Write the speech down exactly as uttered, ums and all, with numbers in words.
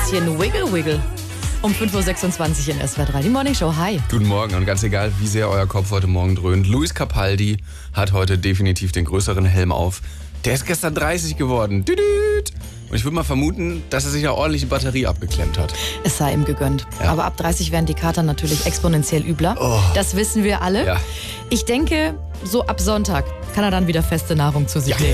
bisschen Wiggle Wiggle. Um fünf Uhr sechsundzwanzig in S W R drei, die Morning Show. Hi. Guten Morgen und ganz egal, wie sehr euer Kopf heute Morgen dröhnt. Luis Capaldi hat heute definitiv den größeren Helm auf. Der ist gestern dreißig geworden. Düdüt. Und ich würde mal vermuten, dass er sich ja ordentlich die Batterie abgeklemmt hat. Es sei ihm gegönnt. Ja. Aber ab dreißig werden die Kater natürlich exponentiell übler. Oh. Das wissen wir alle. Ja. Ich denke, so ab Sonntag kann er dann wieder feste Nahrung zu sich ja. nehmen.